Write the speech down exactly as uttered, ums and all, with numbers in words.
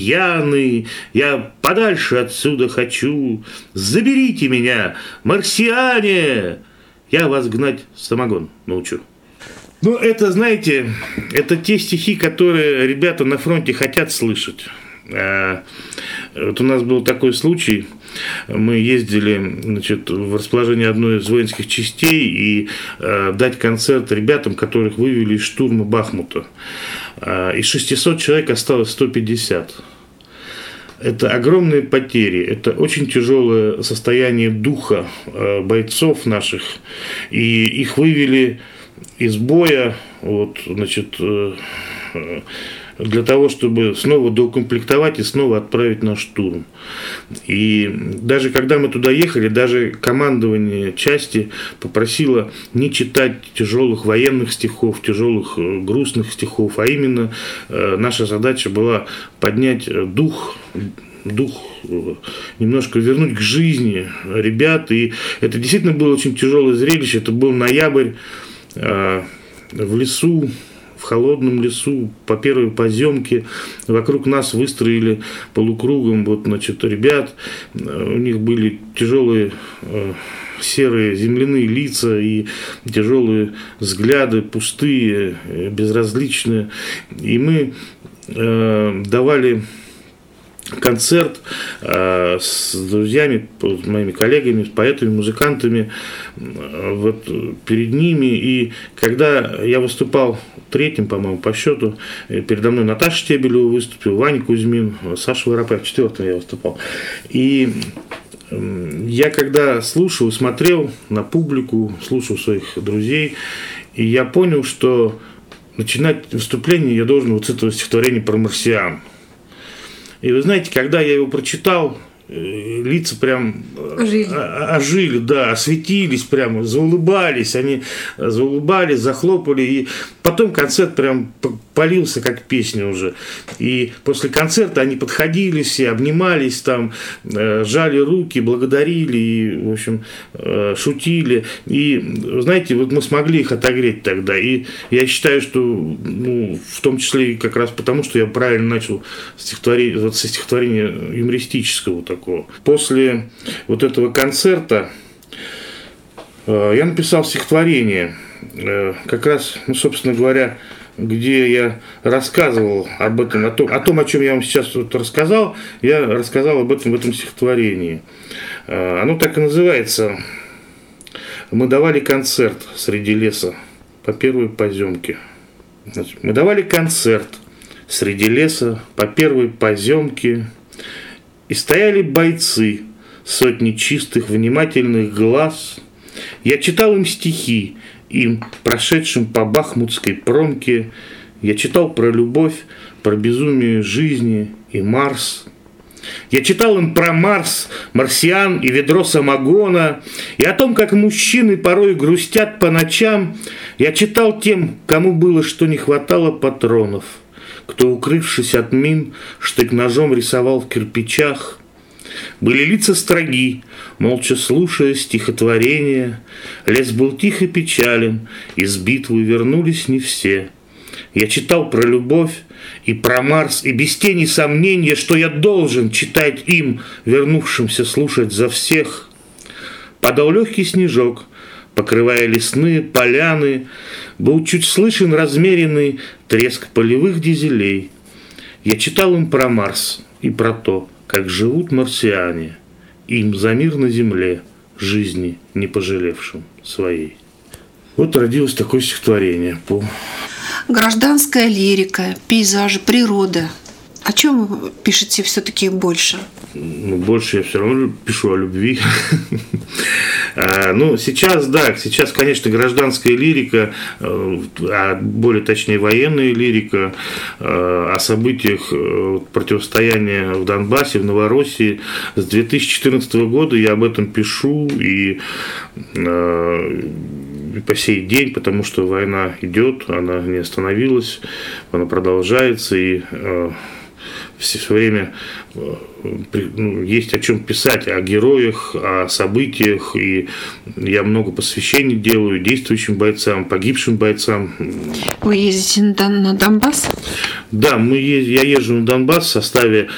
Яны, я подальше отсюда хочу, заберите меня, марсиане, я вас гнать самогон научу. Ну, это, знаете, это те стихи, которые ребята на фронте хотят слышать. Вот у нас был такой случай, мы ездили, значит, в расположение одной из воинских частей и э, дать концерт ребятам, которых вывели из штурма Бахмута. Э, из шестисот человек осталось сто пятьдесят. Это огромные потери, это очень тяжелое состояние духа э, бойцов наших, и их вывели из боя, вот, значит, э, для того, чтобы снова доукомплектовать и снова отправить на штурм. И даже когда мы туда ехали, даже командование части попросило не читать тяжелых военных стихов, тяжелых грустных стихов, а именно наша задача была поднять дух, дух, немножко вернуть к жизни ребят. И это действительно было очень тяжелое зрелище. Это был ноябрь, в лесу, в холодном лесу, по первой поземке, вокруг нас выстроили полукругом, вот, значит, ребят, у них были тяжелые э, серые земляные лица и тяжелые взгляды, пустые, безразличные, и мы э, давали концерт э, с друзьями, с моими коллегами, с поэтами, музыкантами, э, вот перед ними. И когда я выступал третьим, по-моему, по счету, передо мной Наташа Штебелева выступила, Ваня Кузьмин, Саша Воропаев, четвертым я выступал. И э, я когда слушал, смотрел на публику, слушал своих друзей, и я понял, что начинать выступление я должен вот с этого стихотворения про марсиан. И вы знаете, когда я его прочитал, лица прям ожили, ожили, да, осветились, прям заулыбались, они заулыбались, захлопали, и потом концерт прям полился как песня уже. И после концерта они подходили все, обнимались там, жали руки, благодарили и, в общем, шутили. И, знаете, вот мы смогли их отогреть тогда. И я считаю, что, ну, в том числе и как раз потому, что я правильно начал стихотворение, вот со стихотворения юмористического такого. После вот этого концерта э, я написал стихотворение, э, как раз, ну, собственно говоря, где я рассказывал об этом, о том, о том, о чем я вам сейчас вот рассказал, я рассказал об этом в этом стихотворении. Э, оно так и называется «Мы давали концерт среди леса по первой поземке». Значит, мы давали концерт среди леса по первой поземке. И стояли бойцы, сотни чистых, внимательных глаз. Я читал им стихи, им, прошедшим по бахмутской промке. Я читал про любовь, про безумие жизни и Марс. Я читал им про Марс, марсиан и ведро самогона, и о том, как мужчины порой грустят по ночам. Я читал тем, кому было что не хватало патронов, кто, укрывшись от мин, штык-ножом рисовал в кирпичах. Были лица строги, молча слушая стихотворение. Лес был тих и печален, из битвы вернулись не все. Я читал про любовь и про Марс, и без тени сомнения, что я должен читать им, вернувшимся слушать за всех. Падал легкий снежок, покрывая лесные поляны, был чуть слышен размеренный треск полевых дизелей. Я читал им про Марс и про то, как живут марсиане, им за мир на земле, жизни не пожалевшим своей. Вот родилось такое стихотворение. Гражданская лирика, пейзажи, природа. О чем вы пишете все-таки больше? Ну, больше я все равно пишу о любви. Ну, сейчас, да, сейчас, конечно, гражданская лирика, а более точнее военная лирика о событиях противостояния в Донбассе, в Новороссии. С две тысячи четырнадцатого года я об этом пишу и по сей день, потому что война идет, она не остановилась, она продолжается, и все время ну, есть о чем писать, о героях, о событиях, и я много посвящений делаю действующим бойцам, погибшим бойцам. Вы ездите на Донбасс? Да, мы ез... я езжу на Донбасс в составе